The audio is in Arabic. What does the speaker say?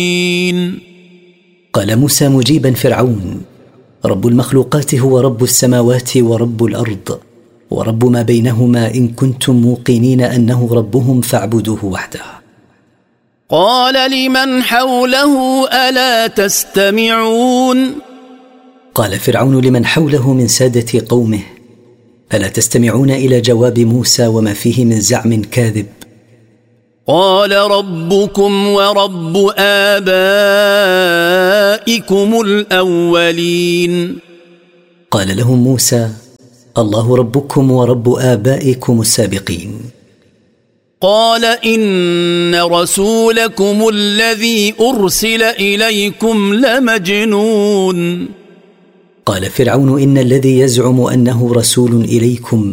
قال موسى مجيبا فرعون: رب المخلوقات هو رب السماوات ورب الأرض ورب ما بينهما، إن كنتم موقنين أنه ربهم فاعبدوه وحده. قال لمن حوله ألا تستمعون؟ قال فرعون لمن حوله من سادة قومه: ألا تستمعون إلى جواب موسى وما فيه من زعم كاذب؟ قال ربكم ورب آبائكم الأولين. قال لهم موسى: الله ربكم ورب آبائكم السابقين. قال إن رسولكم الذي أرسل إليكم لمجنون. قال فرعون: إن الذي يزعم أنه رسول إليكم